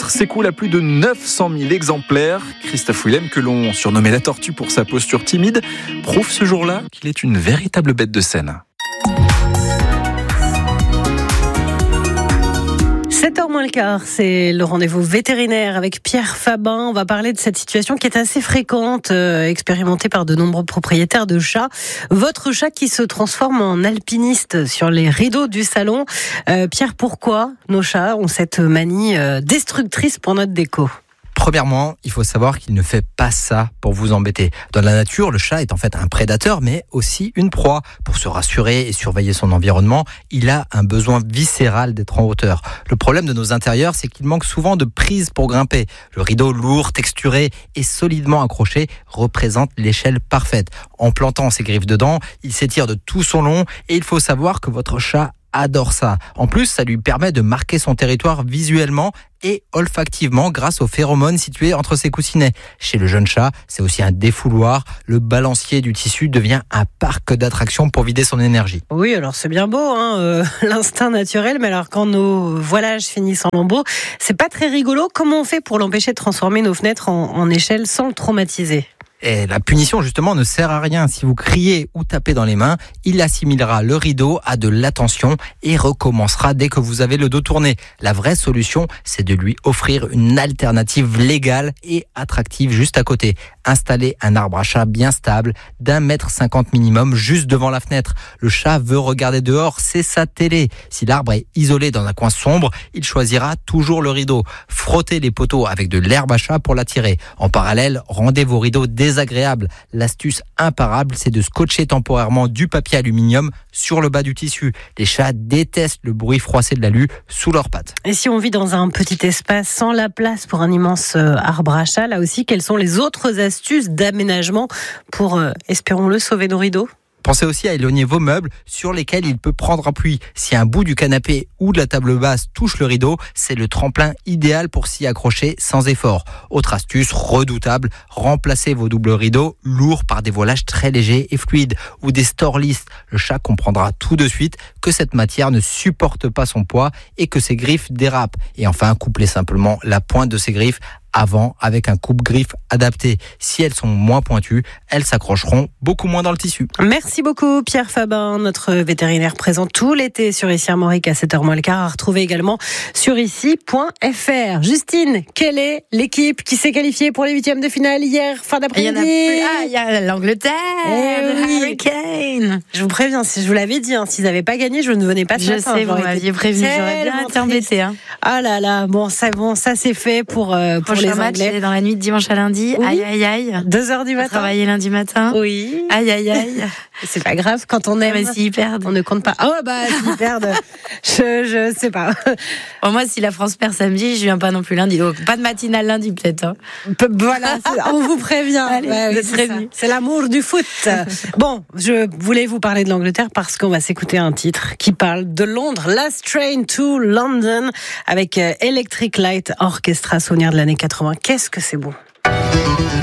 titre s'écoule à plus de 900 000 exemplaires. Christophe Willem, que l'on surnommait la tortue pour sa posture timide, prouve ce jour-là qu'il est une véritable bête de scène. 7h moins le quart, c'est le rendez-vous vétérinaire avec Pierre Fabin. On va parler de cette situation qui est assez fréquente, expérimentée par de nombreux propriétaires de chats. Votre chat qui se transforme en alpiniste sur les rideaux du salon. Pierre, pourquoi nos chats ont cette manie destructrice pour notre déco ? Premièrement, il faut savoir qu'il ne fait pas ça pour vous embêter. Dans la nature, le chat est en fait un prédateur, mais aussi une proie. Pour se rassurer et surveiller son environnement, il a un besoin viscéral d'être en hauteur. Le problème de nos intérieurs, c'est qu'il manque souvent de prise pour grimper. Le rideau lourd, texturé et solidement accroché représente l'échelle parfaite. En plantant ses griffes dedans, il s'étire de tout son long et il faut savoir que votre chat adore ça. En plus, ça lui permet de marquer son territoire visuellement et olfactivement grâce aux phéromones situés entre ses coussinets. Chez le jeune chat, c'est aussi un défouloir. Le balancier du tissu devient un parc d'attractions pour vider son énergie. Oui, alors c'est bien beau, l'instinct naturel, mais alors quand nos voilages finissent en lambeaux, c'est pas très rigolo. Comment on fait pour l'empêcher de transformer nos fenêtres en échelle sans le traumatiser ? Et la punition, justement, ne sert à rien. Si vous criez ou tapez dans les mains, il assimilera le rideau à de l'attention et recommencera dès que vous avez le dos tourné. La vraie solution, c'est de lui offrir une alternative légale et attractive juste à côté. Installer un arbre à chat bien stable, d'1,50 m minimum, juste devant la fenêtre. Le chat veut regarder dehors, c'est sa télé. Si l'arbre est isolé dans un coin sombre, il choisira toujours le rideau. Frottez les poteaux avec de l'herbe à chat pour l'attirer. En parallèle, rendez vos rideaux désagréable. L'astuce imparable, c'est de scotcher temporairement du papier aluminium sur le bas du tissu. Les chats détestent le bruit froissé de l'alu sous leurs pattes. Et si on vit dans un petit espace sans la place pour un immense arbre à chat, là aussi, quelles sont les autres astuces d'aménagement pour, espérons-le, sauver nos rideaux ? Pensez aussi à éloigner vos meubles sur lesquels il peut prendre appui. Si un bout du canapé ou de la table basse touche le rideau, c'est le tremplin idéal pour s'y accrocher sans effort. Autre astuce redoutable, remplacez vos doubles rideaux lourds par des voilages très légers et fluides ou des store-list. Le chat comprendra tout de suite que cette matière ne supporte pas son poids et que ses griffes dérapent. Et enfin, couplez simplement la pointe de ses griffes avant avec un coupe-griffe adapté. Si elles sont moins pointues, elles s'accrocheront beaucoup moins dans le tissu. Merci beaucoup Pierre Fabin, notre vétérinaire présent tout l'été sur Ici Armorique à 7h moins le quart, à retrouver également sur ici.fr. Justine, quelle est l'équipe qui s'est qualifiée pour les 8e de finale hier, fin d'après-midi ? Il y a l'Angleterre, le Hurricane. Je vous préviens, si je vous l'avais dit, s'ils n'avaient pas gagné, je ne venais pas ce matin. Je sais, vous m'aviez prévenu, j'aurais bien été embêtée. Ah là là, bon, ça c'est fait pour les match, Anglais. C'est dans la nuit de dimanche à lundi. Oui. Aïe, aïe, aïe. 2h du matin. Travailler lundi matin. Oui. Aïe, aïe, aïe. C'est pas grave quand on aime. Mais s'ils perdent. On ne compte pas. Oh, s'ils perdent. Je sais pas. Bon, moi, si la France perd samedi, je viens pas non plus lundi. Donc, pas de matinale lundi, peut-être. Voilà. On vous prévient. Allez, vous êtes prévenus. C'est l'amour du foot. Bon, je voulais vous parler de l'Angleterre parce qu'on va s'écouter un titre qui parle de Londres. Last Train to London avec Electric Light Orchestra, souvenir de l'année 80. Qu'est-ce que c'est beau.